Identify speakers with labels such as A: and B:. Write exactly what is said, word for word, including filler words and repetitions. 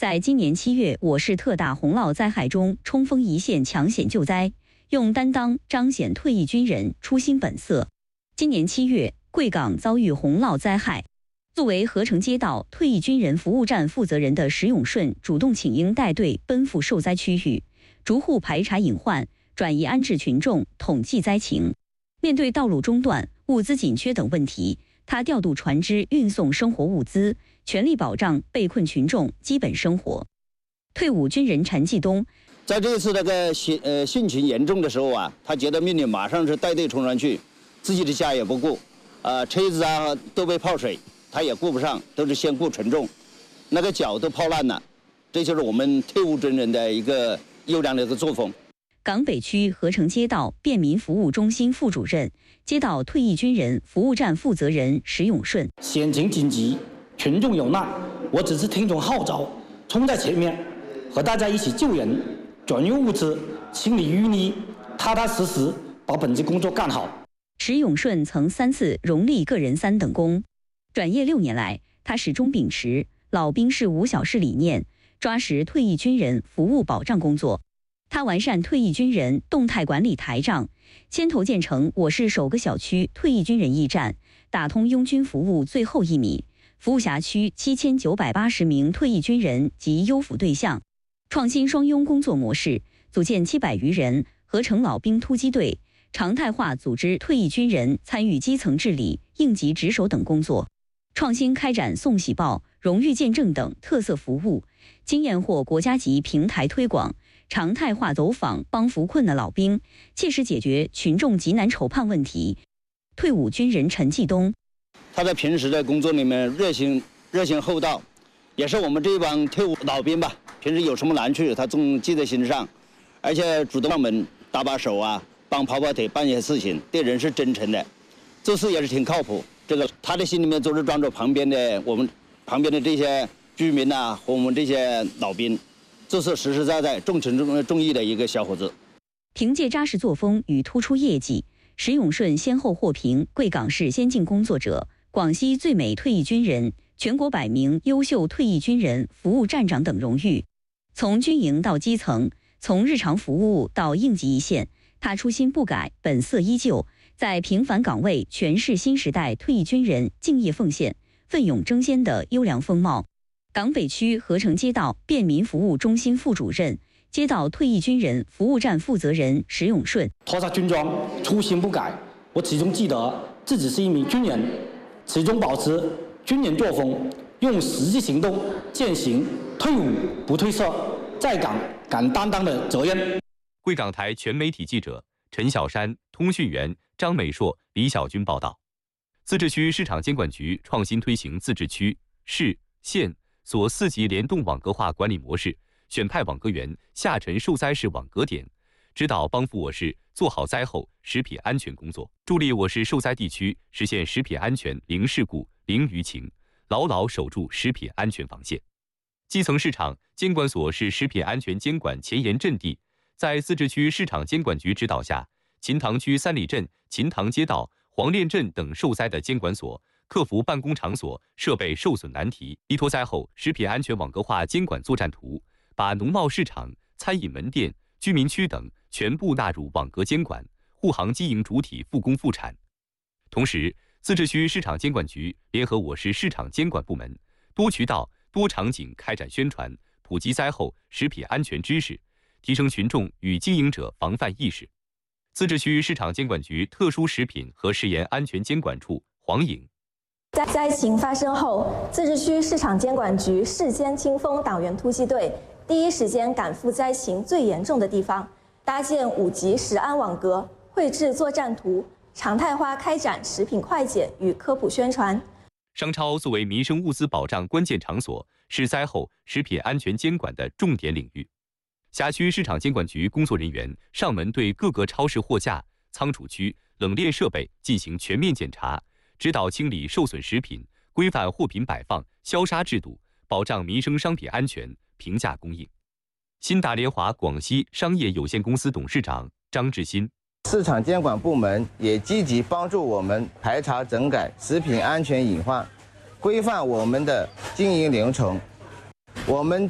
A: 在今年七月我市特大洪涝灾害中冲锋一线抢险救灾，用担当彰显退役军人初心本色。今年七月，贵港遭遇洪涝灾害，作为合成街道退役军人服务站负责人的石永顺主动请缨带队奔赴受灾区域，逐户排查隐患，转移安置群众，统计灾情。面对道路中断、物资紧缺等问题，他调度船只运送生活物资，全力保障被困群众基本生活。退伍军人陈继东
B: 在这次那个汛呃汛情严重的时候啊，他接到命令，马上是带队冲上去，自己的家也不顾，啊、呃、车子啊都被泡水，他也顾不上，都是先顾群众，那个脚都泡烂了，这就是我们退伍军人的一个优良的一个作风。
A: 港北区合成街道便民服务中心副主任、街道退役军人服务站负责人石永顺：
C: 险情紧急，群众有难，我只是听从号召，冲在前面，和大家一起救人、转运物资、清理淤泥，踏踏实实把本职工作干好。
A: 石永顺曾三次荣立个人三等功，转业六年来，他始终秉持老兵是无小事理念，抓实退役军人服务保障工作。他完善退役军人动态管理台账，牵头建成我市首个小区退役军人驿站，打通拥军服务最后一米，服务辖区七千九百八十名退役军人及优抚对象，创新双拥工作模式，组建七百余人合成老兵突击队，常态化组织退役军人参与基层治理、应急值守等工作，创新开展送喜报、荣誉见证等特色服务，经验获国家级平台推广，常态化走访帮扶困难老兵，切实解决群众急难愁盼问题。退伍军人陈继东，
B: 他在平时的工作里面热心热心厚道，也是我们这帮退伍老兵吧，平时有什么难处他总记在心上，而且主动上门搭把手啊，帮跑跑腿办一些事情，对人是真诚的，做事也是挺靠谱。这个他的心里面总是装着旁边的我们旁边的这些居民呐、啊，和我们这些老兵，这是实实在在重情重重义的一个小伙子。
A: 凭借扎实作风与突出业绩，石永顺先后获评贵港市先进工作者、广西最美退役军人、全国百名优秀退役军人服务站长等荣誉。从军营到基层，从日常服务到应急一线，他初心不改，本色依旧，在平凡岗位诠释新时代退役军人敬业奉献、奋勇争先的优良风貌。港北区合成街道便民服务中心副主任、街道退役军人服务站负责人石永顺：
C: 脱下军装，初心不改，我始终记得自己是一名军人，始终保持军人作风，用实际行动践行退伍不褪色、在岗敢担当的责任。
D: 贵港台全媒体记者陈小山、通讯员张美硕、李小军报道。自治区市场监管局创新推行自治区、市、县所四级联动网格化管理模式，选派网格员下沉受灾市网格点，指导帮扶我市做好灾后食品安全工作，助力我市受灾地区实现食品安全零事故、零舆情，牢牢守住食品安全防线。基层市场监管所是食品安全监管前沿阵地，在自治区市场监管局指导下，秦塘区三里镇、秦塘街道、黄练镇等受灾的监管所克服办公场所设备受损难题，依托灾后食品安全网格化监管作战图，把农贸市场、餐饮门店、居民区等全部纳入网格监管，护航经营主体复工复产。同时，自治区市场监管局联合我市市场监管部门，多渠道、多场景开展宣传，普及灾后食品安全知识，提升群众与经营者防范意识。自治区市场监管局特殊食品和食盐安全监管处黄颖：
E: 在灾情发生后，自治区市场监管局市监清风党员突击队第一时间赶赴灾情最严重的地方，搭建五级食安网格，绘制作战图，常态化开展食品快检与科普宣传。
D: 商超作为民生物资保障关键场所，是灾后食品安全监管的重点领域。辖区市场监管局工作人员上门对各个超市货架、仓储区、冷链设备进行全面检查，指导清理受损食品，规范货品摆放、消杀制度，保障民生商品安全、平价供应。新达联华广西商业有限公司董事长张志新：
F: 市场监管部门也积极帮助我们排查整改食品安全隐患，规范我们的经营流程。我们